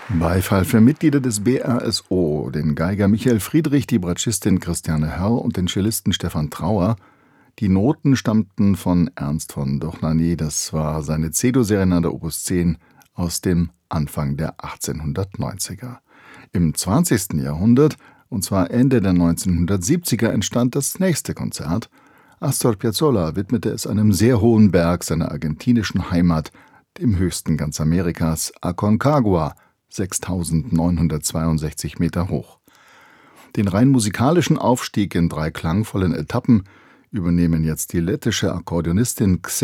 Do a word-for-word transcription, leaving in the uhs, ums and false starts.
Beifall für Mitglieder des B R S O, den Geiger Michael Friedrich, die Bratschistin Christiane Hörr und den Cellisten Stefan Trauer. Die Noten stammten von Ernst von Dohnanyi, das war seine C-Dur-Serenade Opus zehn aus dem Anfang der achtzehnhundertneunziger. Im zwanzigsten Jahrhundert, und zwar Ende der neunzehnhundertsiebziger, entstand das nächste Konzert. Astor Piazzolla widmete es einem sehr hohen Berg seiner argentinischen Heimat, dem höchsten ganz Amerikas, Aconcagua, sechstausendneunhundertzweiundsechzig Meter hoch. Den rein musikalischen Aufstieg in drei klangvollen Etappen übernehmen jetzt die lettische Akkordeonistin Ksenia